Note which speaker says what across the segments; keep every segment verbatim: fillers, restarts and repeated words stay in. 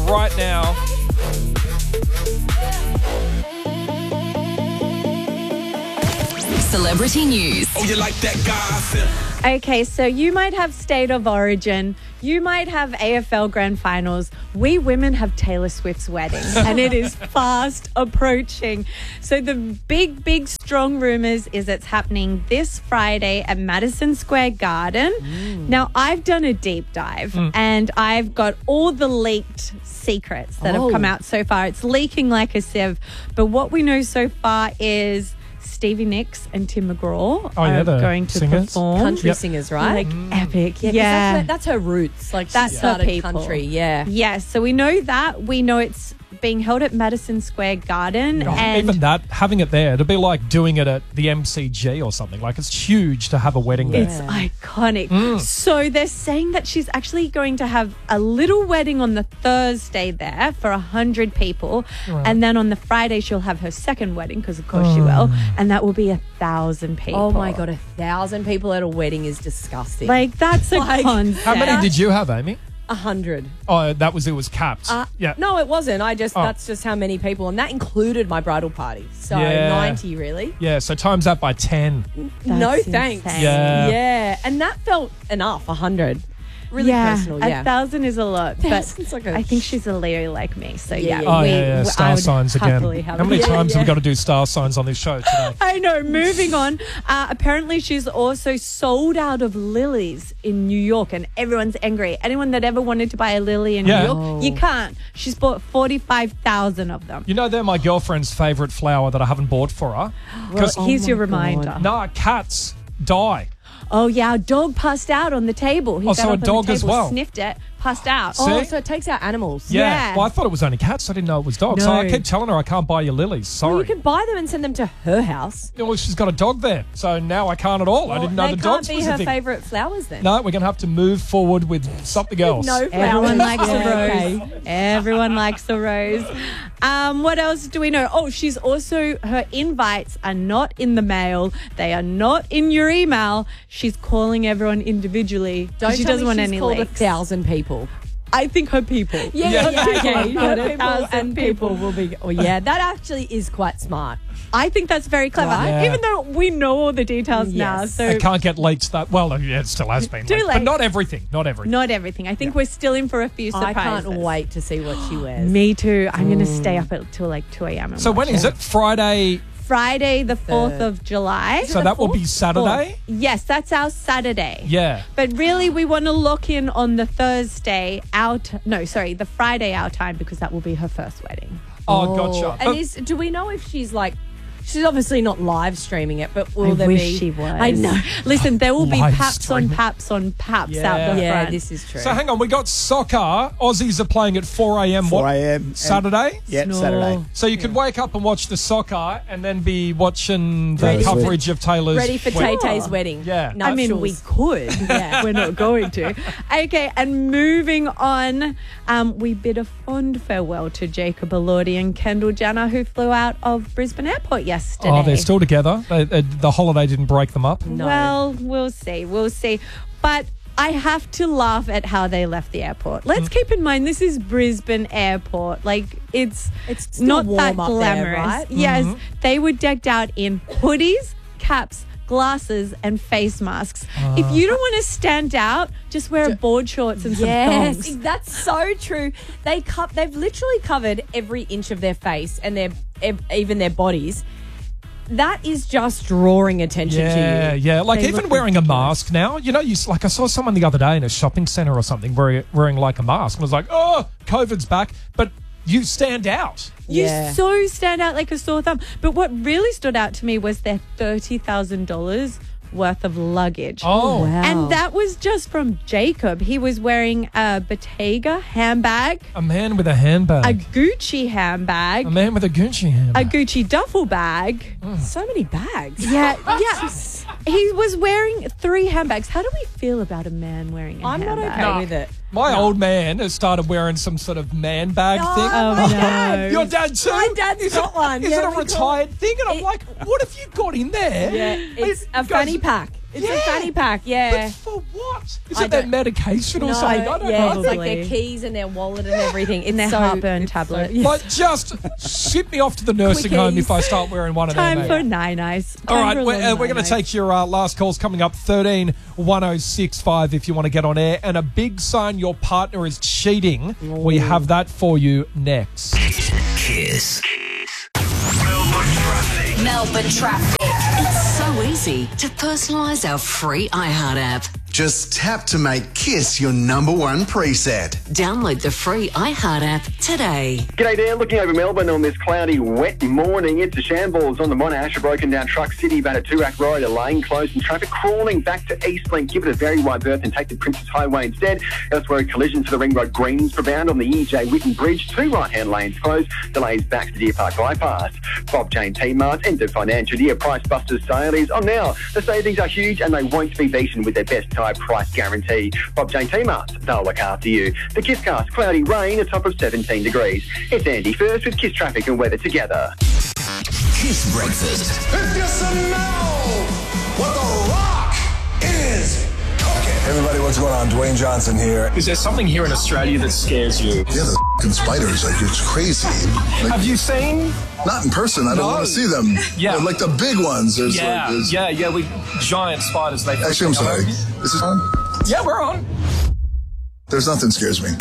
Speaker 1: right now.
Speaker 2: Celebrity news.
Speaker 3: Oh, you like that gossip?
Speaker 4: Okay, so you might have State of Origin. You might have A F L Grand Finals. We women have Taylor Swift's wedding, and it is fast approaching. So the big, big, strong rumors is it's happening this Friday at Madison Square Garden. Mm. Now, I've done a deep dive, mm. and I've got all the leaked secrets that oh. have come out so far. It's leaking like a sieve. But what we know so far is Stevie Nicks and Tim McGraw
Speaker 1: oh, yeah,
Speaker 4: are going to
Speaker 1: singers.
Speaker 4: perform.
Speaker 5: Country
Speaker 4: yep.
Speaker 5: singers, right?
Speaker 4: Like mm. epic. Yeah.
Speaker 5: yeah. That's, her, that's her roots. Like
Speaker 4: that's
Speaker 5: she started
Speaker 4: her people.
Speaker 5: Country, yeah.
Speaker 4: Yeah, so we know that. We know it's being held at Madison Square Garden.
Speaker 1: Oh,
Speaker 4: and
Speaker 1: even that, having it there, it'd be like doing it at the M C G or something. Like, it's huge to have a wedding there.
Speaker 4: It's iconic.
Speaker 1: Mm.
Speaker 4: So they're saying that she's actually going to have a little wedding on the Thursday there for one hundred people. Right. And then on the Friday, she'll have her second wedding, because of course mm. she will. And that will be a thousand people.
Speaker 5: Oh, my God. A thousand people at a wedding is disgusting.
Speaker 4: Like, that's a
Speaker 5: like,
Speaker 4: concept.
Speaker 1: How many did you have, Amy?
Speaker 5: A hundred.
Speaker 1: Oh, that was, it was capped. Uh,
Speaker 5: yeah. No, it wasn't. I just, oh. that's just how many people. And that included my bridal party. So yeah. ninety, really.
Speaker 1: Yeah, so times that by ten.
Speaker 4: That's
Speaker 5: no
Speaker 4: insane.
Speaker 5: thanks.
Speaker 1: Yeah.
Speaker 5: Yeah. And that felt enough, a hundred. Really
Speaker 4: yeah,
Speaker 5: personal, yeah.
Speaker 4: A thousand is a lot, but
Speaker 5: like a
Speaker 4: I think she's a Leo like me, so
Speaker 5: yeah.
Speaker 4: yeah.
Speaker 5: yeah.
Speaker 1: Oh,
Speaker 4: we,
Speaker 1: yeah, yeah. Star signs again. How many
Speaker 4: yeah,
Speaker 1: times
Speaker 4: yeah.
Speaker 1: have we got to do star signs on this show today?
Speaker 4: I know. Moving on. Uh, apparently, she's also sold out of lilies in New York, and everyone's angry. Anyone that ever wanted to buy a lily in
Speaker 1: yeah.
Speaker 4: New York,
Speaker 5: oh.
Speaker 4: you can't. She's bought forty-five thousand of them.
Speaker 1: You know, they're my girlfriend's favourite flower that I haven't bought for her.
Speaker 4: Well,
Speaker 1: oh
Speaker 4: here's your
Speaker 5: God.
Speaker 4: reminder.
Speaker 1: No, cats die.
Speaker 4: Oh, yeah, our dog passed out on the table. He
Speaker 1: Oh,
Speaker 4: got
Speaker 1: so
Speaker 4: up
Speaker 1: a
Speaker 4: on the
Speaker 1: dog
Speaker 4: table,
Speaker 1: as well?
Speaker 4: Sniffed it, passed out.
Speaker 1: See?
Speaker 5: Oh, so it takes out animals.
Speaker 1: Yeah.
Speaker 4: Yeah.
Speaker 1: Well, I thought it was only cats. I didn't know it was dogs. So
Speaker 4: No.
Speaker 1: I keep telling her I can't buy your lilies. Sorry.
Speaker 5: Well, you can buy them and send them to her house.
Speaker 1: Well, she's got a dog there. So now I can't at all.
Speaker 5: Well,
Speaker 1: I didn't know
Speaker 5: they
Speaker 1: the dogs
Speaker 5: can't
Speaker 1: was
Speaker 5: be
Speaker 1: a
Speaker 5: her
Speaker 1: thing.
Speaker 5: favourite flowers then.
Speaker 1: No, we're going to have to move forward with something else.
Speaker 5: No flowers.
Speaker 4: Everyone likes
Speaker 5: Yeah,
Speaker 4: a rose.
Speaker 5: okay.
Speaker 4: Everyone likes a rose. Um, what else do we know? Oh, she's also, her invites are not in the mail. They are not in your email. She's calling everyone individually.
Speaker 5: Don't
Speaker 4: she
Speaker 5: tell
Speaker 4: doesn't
Speaker 5: me
Speaker 4: want
Speaker 5: she's
Speaker 4: any
Speaker 5: called
Speaker 4: leaks.
Speaker 5: a thousand people.
Speaker 4: I think her people.
Speaker 5: Yeah,
Speaker 1: Yeah.
Speaker 5: yeah, yeah. okay.
Speaker 4: Her
Speaker 5: Her
Speaker 4: people
Speaker 5: people
Speaker 4: and
Speaker 5: and people will be. Oh, yeah, that actually is quite smart.
Speaker 4: I think that's very clever.
Speaker 1: Right. Yeah.
Speaker 4: Even though we know all the details now.
Speaker 5: Yes.
Speaker 4: So
Speaker 1: It can't get leaked. That well, yeah, it still has been
Speaker 4: Too
Speaker 1: leaked.
Speaker 4: late.
Speaker 1: But not everything. Not everything.
Speaker 4: not everything. I think we're still in for a few
Speaker 5: I
Speaker 4: surprises.
Speaker 5: can't wait to see what she wears.
Speaker 4: Me too. I'm going to stay up until like two a.m. and
Speaker 1: So
Speaker 4: watch
Speaker 1: when is it? Friday.
Speaker 4: Friday, the fourth of July.
Speaker 1: So that will be Saturday?
Speaker 4: Yes, that's our Saturday.
Speaker 1: Yeah.
Speaker 4: But really, we want to lock in on the Thursday out. No, sorry, the Friday our time, because that will be her first wedding.
Speaker 1: Oh, gotcha.
Speaker 5: And
Speaker 1: But-
Speaker 5: is do we know if she's like? She's obviously not live streaming it, but will
Speaker 4: I
Speaker 5: there
Speaker 4: wish
Speaker 5: be?
Speaker 4: she was.
Speaker 5: I know.
Speaker 4: Listen, there will be
Speaker 1: Live
Speaker 4: paps
Speaker 1: streaming.
Speaker 4: on paps on paps
Speaker 1: Yeah.
Speaker 4: out the
Speaker 5: Yeah,
Speaker 4: front.
Speaker 5: this is true.
Speaker 1: So hang on, we got soccer. Aussies are playing at four a.m.
Speaker 6: four
Speaker 1: What?
Speaker 6: a.m.
Speaker 1: Saturday?
Speaker 6: Yep,
Speaker 4: Snore.
Speaker 6: Saturday.
Speaker 1: So you could wake up and watch the soccer and then be watching the
Speaker 6: Ready for-
Speaker 1: coverage of Taylor's
Speaker 5: Ready for
Speaker 1: wedding.
Speaker 5: Tay Tay's wedding.
Speaker 1: Yeah.
Speaker 4: I mean, we could.
Speaker 5: Yeah.
Speaker 4: We're not going to. Okay, and moving on, um, we bid a fond farewell to Jacob Elordi and Kendall Jenner, who flew out of Brisbane Airport yesterday.
Speaker 1: Oh, they're still together. They, they, the holiday didn't break them up.
Speaker 5: No.
Speaker 4: Well, we'll see. We'll see. But I have to laugh at how they left the airport. Let's keep in mind, this is Brisbane Airport. Like, it's,
Speaker 5: It's still
Speaker 4: not
Speaker 5: warm
Speaker 4: that
Speaker 5: up there,
Speaker 4: glamorous.
Speaker 5: right?
Speaker 4: Yes, they were decked out in hoodies, caps, glasses, and face masks. If you don't want to stand out, just wear board shorts and some
Speaker 5: Yes,
Speaker 4: thongs.
Speaker 5: that's so true. They co- they've literally covered every inch of their face and their ev- even their bodies. That is just drawing attention
Speaker 1: Yeah,
Speaker 5: to you.
Speaker 1: yeah. Like
Speaker 5: They
Speaker 1: even
Speaker 5: look
Speaker 1: wearing a
Speaker 5: ridiculous.
Speaker 1: mask now. You know, you s- like I saw someone the other day in a shopping centre or something wearing, wearing like a mask. And I was like, oh, COVID's back. But you stand out.
Speaker 4: You
Speaker 5: Yeah.
Speaker 4: so stand out like a sore thumb. But what really stood out to me was their thirty thousand dollars worth of luggage.
Speaker 1: Oh.
Speaker 5: Wow.
Speaker 4: And that was just from Jacob. He was wearing a Bottega handbag,
Speaker 1: A man with a
Speaker 4: a
Speaker 1: handbag.
Speaker 4: Gucci handbag,
Speaker 1: A man with a Gucci
Speaker 4: a
Speaker 1: handbag.
Speaker 4: Gucci duffel bag.
Speaker 5: So many bags.
Speaker 4: Yeah, yeah. He was wearing three handbags. How do we feel about a man wearing a
Speaker 5: I'm not
Speaker 4: handbag?
Speaker 5: okay
Speaker 1: No.
Speaker 5: with it.
Speaker 1: My old man has started wearing some sort of man bag
Speaker 5: Oh,
Speaker 1: thing.
Speaker 4: Oh,
Speaker 5: my
Speaker 4: no.
Speaker 5: dad.
Speaker 1: Your dad too?
Speaker 5: My dad's
Speaker 1: is
Speaker 5: got
Speaker 1: it,
Speaker 5: one.
Speaker 1: Is
Speaker 5: Yeah,
Speaker 1: it a
Speaker 5: we call
Speaker 1: retired thing? And I'm
Speaker 5: it-
Speaker 1: like, what have you got in there?
Speaker 5: Yeah, it's
Speaker 1: It
Speaker 5: a
Speaker 1: goes-
Speaker 5: fanny pack. It's
Speaker 1: Yeah.
Speaker 5: a fanny pack, yeah.
Speaker 1: But for what? Is
Speaker 5: I
Speaker 1: it their
Speaker 5: don't-
Speaker 1: medication or
Speaker 5: No,
Speaker 1: something? I don't
Speaker 5: yeah,
Speaker 1: know.
Speaker 5: it's like their keys and their wallet and everything. It's
Speaker 4: In their
Speaker 5: so,
Speaker 4: heartburn
Speaker 5: it's so-
Speaker 4: tablet.
Speaker 5: yeah.
Speaker 1: Like, just ship me off to the nursing home
Speaker 5: Quickies.
Speaker 1: if I start wearing one of
Speaker 4: Time
Speaker 1: them.
Speaker 4: for
Speaker 1: mate.
Speaker 4: nine eyes.
Speaker 1: All right, we're, uh, we're going to take your uh, last calls coming up, thirteen one oh six five if you want to get on air. And a big sign your partner is cheating. We have that for you next.
Speaker 2: Kiss. Melbourne traffic.
Speaker 3: Melbourne traffic. It's so easy to personalise our free iHeart app.
Speaker 6: Just tap to make Kiss your number one preset.
Speaker 3: Download the free iHeart app today.
Speaker 7: G'day there, looking over Melbourne on this cloudy, wet morning. It's a shambles on the Monash, a broken down Truck City, about a Toorak Road, a lane closed and traffic crawling back to Eastlink. Give it a very wide berth and take the Princess Highway instead. Elsewhere, a collision to the Ring Road Greens bound on the E J Whitten Bridge. Two right-hand lanes closed. Delays back to the Deer Park bypass. Bob Jane T-Mart, end of financial year. Price Busters sale is on now. The savings are huge and they won't be beaten with their best tyre price guarantee. Bob Jane T-Mart, they'll look after you. The Kisscast, cloudy rain, a top of seventeen degrees. It's Andy first with Kiss traffic and weather together.
Speaker 2: Kiss breakfast.
Speaker 6: If you should know what The Rock is cooking.
Speaker 8: Everybody, what's going on? Dwayne Johnson here.
Speaker 9: Is there something here in Australia that scares you?
Speaker 8: Yeah, the f***ing spiders, like, it's crazy. Like,
Speaker 9: Have you seen?
Speaker 8: not in person, I don't
Speaker 9: No.
Speaker 8: want to see them.
Speaker 9: Yeah.
Speaker 8: But, like the big ones. There's
Speaker 9: Yeah,
Speaker 8: like, there's...
Speaker 9: yeah, yeah. We giant spiders. They
Speaker 8: Actually, I'm sorry. This is on?
Speaker 9: Yeah, we're on.
Speaker 8: There's nothing scares me.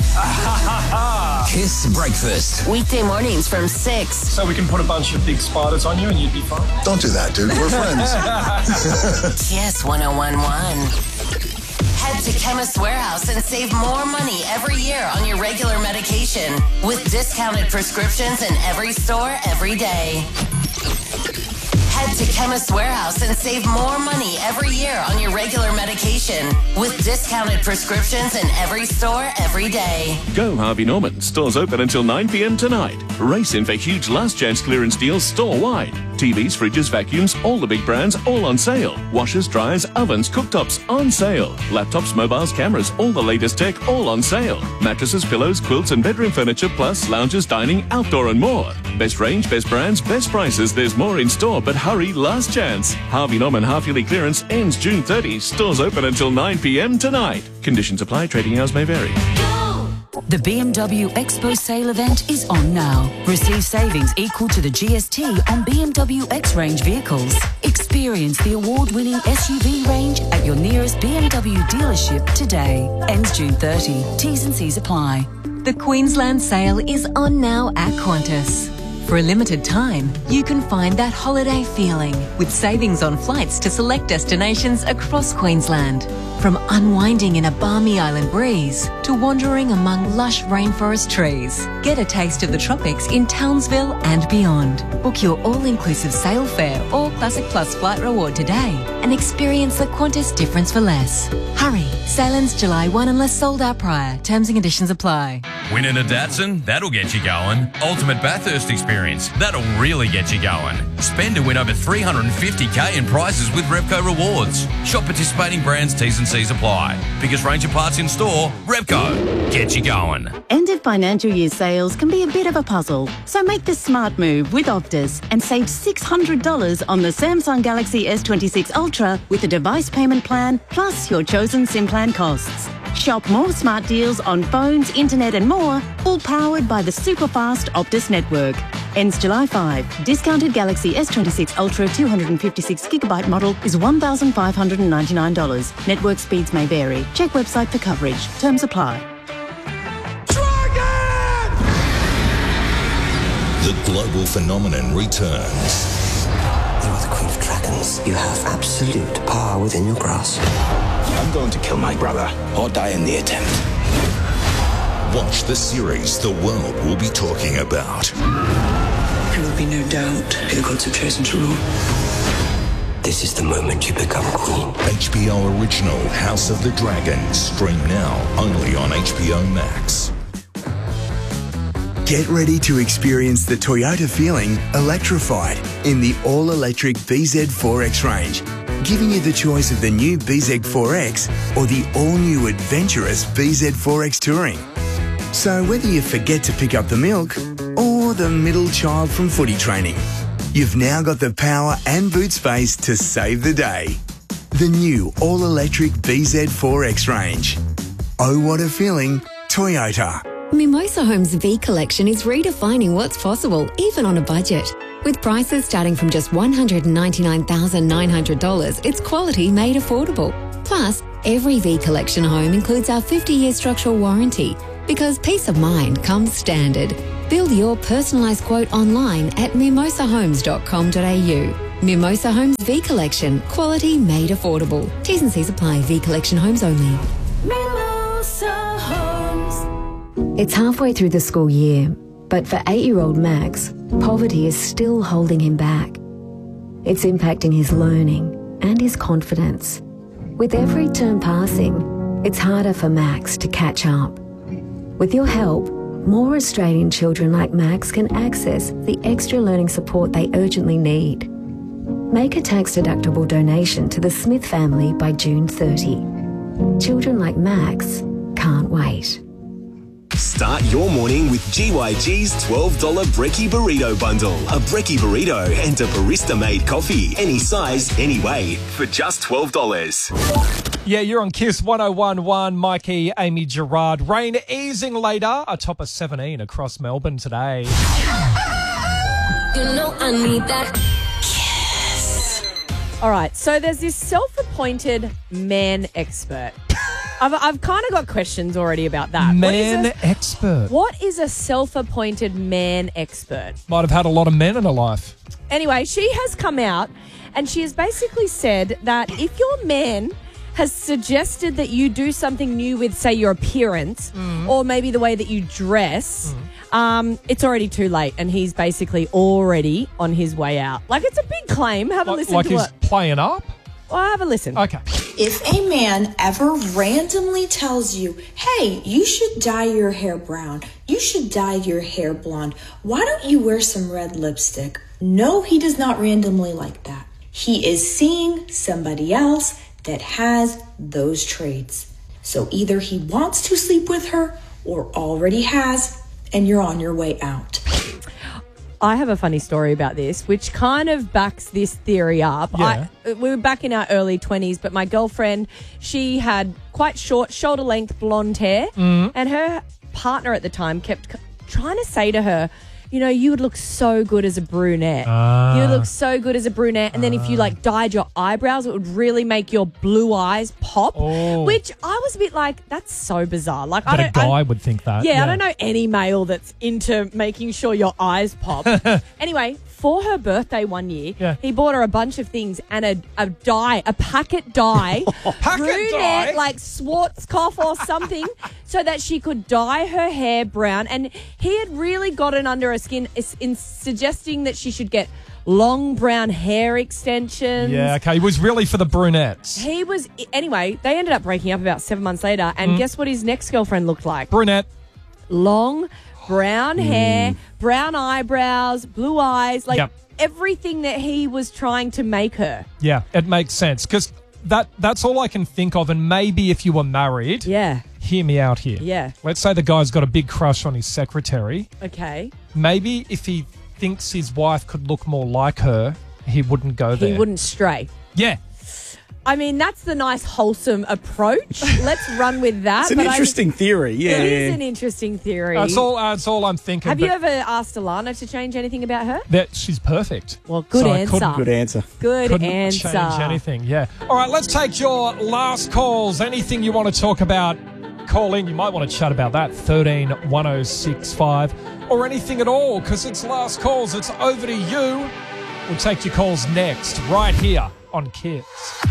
Speaker 2: Kiss breakfast.
Speaker 3: Weekday mornings from six.
Speaker 9: So we can put a bunch of big spiders on you and you'd be fine.
Speaker 8: Don't do that, dude. We're friends.
Speaker 3: Kiss one oh one one. Head to Chemist Warehouse and save more money every year on your regular medication with discounted prescriptions in every store every day. Head to Chemist Warehouse and save more money every year on your regular medication with discounted prescriptions in every store every day.
Speaker 10: Go Harvey Norman. Stores open until nine p.m. tonight. Race in for huge last chance clearance deals store-wide. T Vs, fridges, vacuums, all the big brands, all on sale. Washers, dryers, ovens, cooktops, on sale. Laptops, mobiles, cameras, all the latest tech, all on sale. Mattresses, pillows, quilts and bedroom furniture, plus lounges, dining, outdoor and more. Best range, best brands, best prices. There's more in store, but hurry, last chance. Harvey Norman half-yearly clearance ends June thirtieth. Stores open until nine p.m. tonight. Conditions apply. Trading hours may vary.
Speaker 11: The B M W Expo sale event is on now. Receive savings equal to the G S T on B M W X-Range vehicles. Experience the award-winning S U V range at your nearest B M W dealership today. Ends June thirtieth. T's and C's apply.
Speaker 12: The Queensland sale is on now at Qantas. For a limited time, you can find that holiday feeling with savings on flights to select destinations across Queensland. From unwinding in a balmy island breeze to wandering among lush rainforest trees. Get a taste of the tropics in Townsville and beyond. Book your all-inclusive sale fare or Classic Plus flight reward today and experience the Qantas difference for less. Hurry, sale ends July first unless sold out prior. Terms and conditions apply.
Speaker 13: Winning a Datsun? That'll get you going. Ultimate Bathurst experience? That'll really get you going. Spend and win over three hundred fifty thousand in prizes with Repco Rewards. Shop participating brands, T's and C's apply. Biggest range of parts in store, Repco. Get you going.
Speaker 14: End of financial year sales can be a bit of a puzzle, so make the smart move with Optus and save six hundred dollars on the Samsung Galaxy S twenty-six Ultra with a device payment plan plus your chosen SIM plan costs. Shop more smart deals on phones, internet and more, all powered by the super fast Optus network. Ends July fifth. Discounted Galaxy S twenty-six Ultra two hundred fifty-six gigabyte model is one thousand five hundred ninety-nine dollars. Network speeds may vary. Check website for coverage. Terms apply.
Speaker 2: The global phenomenon returns.
Speaker 15: You are the Queen of Dragons. You have absolute power within your grasp.
Speaker 16: I'm going to kill my brother or die in the attempt.
Speaker 2: Watch the series the world will be talking about.
Speaker 15: There will be no doubt who the gods have chosen to rule. This is the moment you become queen.
Speaker 2: H B O original House of the Dragon. Stream now only on H B O Max.
Speaker 17: Get ready to experience the Toyota feeling electrified in the all-electric B Z four X range, giving you the choice of the new B Z four X or the all-new adventurous B Z four X Touring. So whether you forget to pick up the milk or the middle child from footy training, you've now got the power and boot space to save the day. The new all-electric B Z four X range. Oh, what a feeling, Toyota.
Speaker 18: Mimosa Homes V Collection is redefining what's possible, even on a budget. With prices starting from just one hundred ninety-nine thousand nine hundred dollars, it's quality made affordable. Plus, every V Collection home includes our fifty-year structural warranty, because peace of mind comes standard. Build your personalised quote online at mimosa homes dot com dot a u. Mimosa Homes V Collection, quality made affordable. T's and C's apply. V Collection homes only.
Speaker 19: Mimosa Homes.
Speaker 18: It's halfway through the school year, but for eight-year-old Max, poverty is still holding him back. It's impacting his learning and his confidence. With every term passing, it's harder for Max to catch up. With your help, more Australian children like Max can access the extra learning support they urgently need. Make a tax-deductible donation to the Smith family by June thirtieth. Children like Max can't wait.
Speaker 20: Start your morning with G Y G's twelve dollars Brekkie Burrito Bundle. A Brekkie Burrito and a barista-made coffee. Any size, any way, for just twelve dollars.
Speaker 1: Yeah, you're on Kiss one oh one point one. Mikey, Amy, Gerard. Rain easing later. A top of seventeen across Melbourne today.
Speaker 19: You know I need that.
Speaker 5: All right, so there's this self-appointed man expert. I've, I've kind of got questions already about that.
Speaker 1: Man
Speaker 5: what is a,
Speaker 1: expert.
Speaker 5: What is a self-appointed man expert?
Speaker 1: Might have had a lot of men in her life.
Speaker 5: Anyway, she has come out and she has basically said that if your man has suggested that you do something new with, say, your appearance mm. or maybe the way that you dress, mm. um, it's already too late and he's basically already on his way out. Like, it's a big claim. Have a
Speaker 1: like,
Speaker 5: listen
Speaker 1: like
Speaker 5: to
Speaker 1: he's
Speaker 5: it.
Speaker 1: Playing up?
Speaker 5: Well, have a listen.
Speaker 1: Okay.
Speaker 21: If a man ever randomly tells you, hey, you should dye your hair brown, you should dye your hair blonde, why don't you wear some red lipstick? No, he does not randomly like that. He is seeing somebody else that has those traits. So either he wants to sleep with her or already has, and you're on your way out.
Speaker 5: I have a funny story about this, which kind of backs this theory up.
Speaker 1: Yeah.
Speaker 5: I, we were back in our early twenties, but my girlfriend, she had quite short, shoulder-length blonde hair,
Speaker 1: Mm.
Speaker 5: and her partner at the time kept c- trying to say to her, you know, you would look so good as a brunette.
Speaker 1: Ah.
Speaker 5: You would look so good as a brunette. And then if you, like, dyed your eyebrows, it would really make your blue eyes pop.
Speaker 1: Oh.
Speaker 5: Which I was a bit like, that's so bizarre. Like, I
Speaker 1: But a
Speaker 5: don't,
Speaker 1: guy
Speaker 5: I,
Speaker 1: would think that.
Speaker 5: yeah, I don't know any male that's into making sure your eyes pop. Anyway, for her birthday one year,
Speaker 1: Yeah.
Speaker 5: he bought her a bunch of things and a, a dye, a packet dye,
Speaker 1: Packet
Speaker 5: brunette,
Speaker 1: dye?
Speaker 5: like Schwarzkopf or something, so that she could dye her hair brown. And he had really gotten under her skin in suggesting that she should get long brown hair extensions.
Speaker 1: Yeah, okay. He was really for the brunettes.
Speaker 5: He was, anyway, they ended up breaking up about seven months later. And
Speaker 1: Mm.
Speaker 5: guess what his next girlfriend looked like?
Speaker 1: Brunette.
Speaker 5: Long brown hair, brown eyebrows, blue eyes, like
Speaker 1: Yep.
Speaker 5: everything that he was trying to make her.
Speaker 1: Yeah, it makes sense because that that's all I can think of. And maybe if you were married,
Speaker 5: Yeah.
Speaker 1: hear me out here.
Speaker 5: Yeah.
Speaker 1: Let's say the guy's got a big crush on his secretary.
Speaker 5: Okay.
Speaker 1: Maybe if he thinks his wife could look more like her, he wouldn't go there.
Speaker 5: He wouldn't stray.
Speaker 1: Yeah.
Speaker 5: I mean, that's the nice, wholesome approach. Let's run with that.
Speaker 22: It's an
Speaker 5: but I-
Speaker 22: interesting theory, yeah.
Speaker 5: It is an interesting theory.
Speaker 1: That's all. That's all I'm thinking.
Speaker 5: Have you
Speaker 1: but
Speaker 5: ever asked Alana to change anything about her?
Speaker 1: That she's perfect.
Speaker 5: Well, good
Speaker 1: So I
Speaker 5: answer.
Speaker 1: couldn't-
Speaker 22: Good answer.
Speaker 5: Good
Speaker 1: couldn't
Speaker 5: answer.
Speaker 1: change anything. Yeah. All right. Let's take your last calls. Anything you want to talk about? Call in. You might want to chat about that. thirteen one oh six five or anything at all because it's last calls. It's over to you. We'll take your calls next, right here on Kids.